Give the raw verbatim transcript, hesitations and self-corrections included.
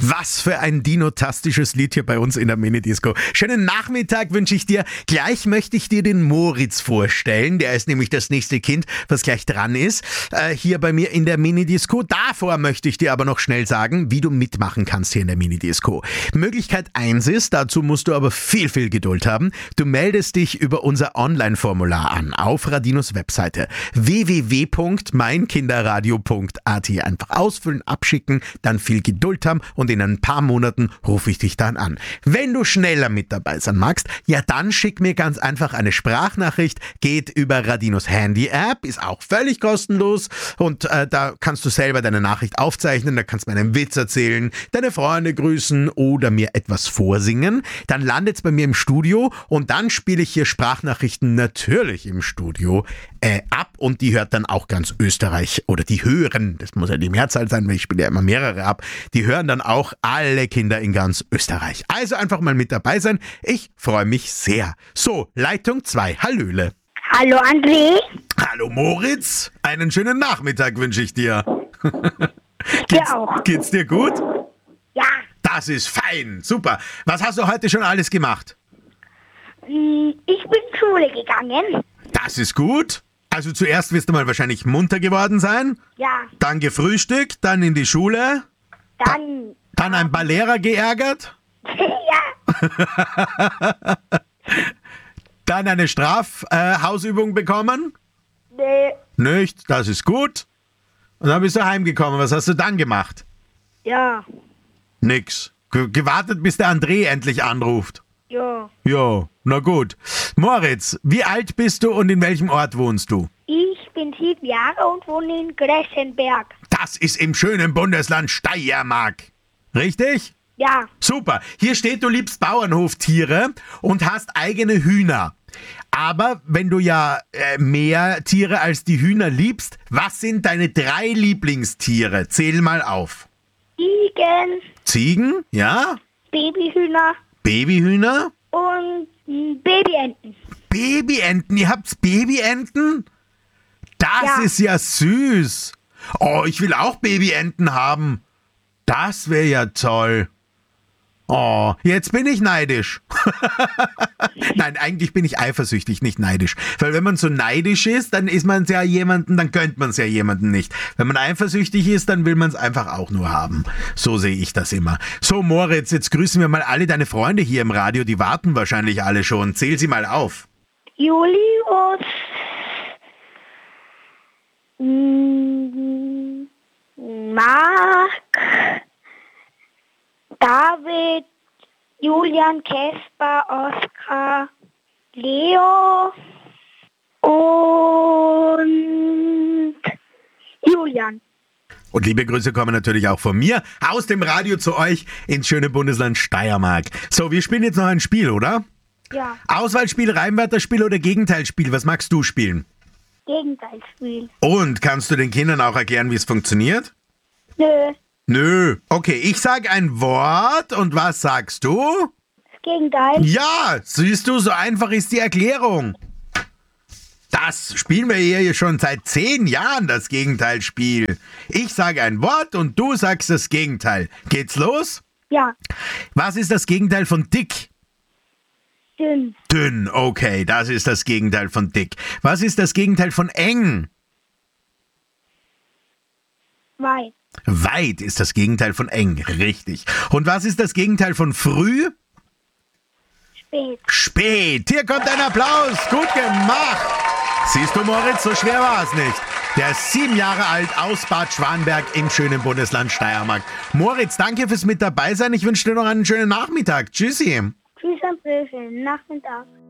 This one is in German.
Was für ein dinotastisches Lied hier bei uns in der Minidisco. Schönen Nachmittag wünsche ich dir. Gleich möchte ich dir den Moritz vorstellen. Der ist nämlich das nächste Kind, was gleich dran ist, äh, hier bei mir in der Minidisco. Davor möchte ich dir aber noch schnell sagen, wie du mitmachen kannst hier in der Minidisco. Möglichkeit eins ist, dazu musst du aber viel, viel Geduld haben. Du meldest dich über unser Online-Formular an auf Radinos Webseite w w w punkt mein kinderradio punkt a t. Einfach ausfüllen, abschicken, dann viel Geduld haben und in ein paar Monaten rufe ich dich dann an. Wenn du schneller mit dabei sein magst, ja dann schick mir ganz einfach eine Sprachnachricht, geht über Radinos Handy-App, ist auch völlig kostenlos und äh, da kannst du selber deine Nachricht aufzeichnen, da kannst du mir einen Witz erzählen, deine Freunde grüßen oder mir etwas vorsingen. Dann landet es bei mir im Studio und dann spiele ich hier Sprachnachrichten natürlich im Studio äh, ab und die hört dann auch ganz Österreich oder die hören, das muss ja die Mehrzahl sein, weil ich spiele ja immer mehrere ab, die hören dann auch alle Kinder in ganz Österreich. Also einfach mal mit dabei sein, ich freue mich sehr. So, Leitung zwei, Hallöle. Hallo André. Hallo Moritz, einen schönen Nachmittag wünsche ich dir. geht's, Dir auch. Geht's dir gut? Ja, Das ist fein, super. Was hast du heute schon alles gemacht? mm, ich bin zur Schule gegangen. Das ist gut. Also zuerst wirst du mal wahrscheinlich munter geworden sein, Ja, dann gefrühstückt, dann in die Schule, dann... dann ein paar Lehrer geärgert, ja, dann eine Strafhausübung äh, bekommen. nee, Nicht, das ist gut. Und dann bist du heimgekommen. Was hast du dann gemacht? ja, Nix. Ge- gewartet, bis der André endlich anruft. ja. Jo, na gut. Moritz, wie alt bist du und in welchem Ort wohnst du? Ich bin sieben Jahre und wohne in Gressenberg. Das ist im schönen Bundesland Steiermark. Richtig? Ja, Super. Hier steht, du liebst Bauernhoftiere und hast eigene Hühner. Aber wenn du ja äh, mehr Tiere als die Hühner liebst, was sind deine drei Lieblingstiere? Zähl mal auf. Ziegen, Ziegen, ja? Babyhühner Babyhühner? und mm, Babyenten. Babyenten, ihr habt's Babyenten? Das Ja. ist ja süß. Oh, ich will auch Babyenten haben. Das wäre ja toll. Oh, jetzt bin ich neidisch. Nein, eigentlich bin ich eifersüchtig, nicht neidisch. Weil wenn man so neidisch ist, dann ist man es ja jemanden, dann gönnt man es ja jemanden nicht. Wenn man eifersüchtig ist, dann will man es einfach auch nur haben. So sehe ich das immer. So, Moritz, jetzt grüßen wir mal alle deine Freunde hier im Radio. Die warten wahrscheinlich alle schon. Zähl sie mal auf. Julius, mm, Marc, David, Julian, Kesper, Oskar, Leo und Julian. Und liebe Grüße kommen natürlich auch von mir aus dem Radio zu euch ins schöne Bundesland Steiermark. So, wir spielen jetzt noch ein Spiel, oder? Ja, Auswahlspiel, Reimwörterspiel oder Gegenteilspiel? Was magst du spielen? Gegenteilspiel. Und kannst du den Kindern auch erklären, wie es funktioniert? Nö, Nö. Okay, ich sag ein Wort und was sagst du? das Gegenteil. Ja, siehst du, so einfach ist die Erklärung. Das spielen wir hier schon seit zehn Jahren, das Gegenteilspiel. Ich sage ein Wort und du sagst das Gegenteil. Geht's los? Ja, Was ist das Gegenteil von dick? dünn, Dünn, okay, das ist das Gegenteil von dick. Was ist das Gegenteil von eng? weit, Weit ist das Gegenteil von eng, richtig. Und was ist das Gegenteil von früh? spät. Spät. Hier kommt ein Applaus. Gut gemacht. Siehst du, Moritz, so schwer war es nicht. Der ist sieben Jahre alt aus Bad Schwanberg im schönen Bundesland Steiermark. Moritz, danke fürs mit dabei sein. Ich wünsche dir noch einen schönen Nachmittag. Tschüssi. Tschüss, André, schönen Nachmittag.